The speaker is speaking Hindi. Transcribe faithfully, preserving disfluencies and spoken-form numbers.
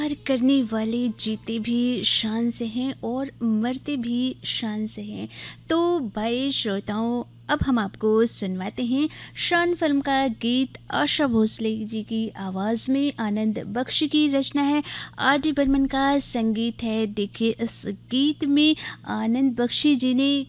प्यार करने वाले जीते भी शान से हैं और मरते भी शान से हैं। तो भाई श्रोताओं, अब हम आपको सुनवाते हैं शान फिल्म का गीत। आशा भोसले जी की आवाज़ में, आनंद बख्श की रचना है, आर डी बर्मन का संगीत है। देखिए, इस गीत में आनंद बख्शी जी ने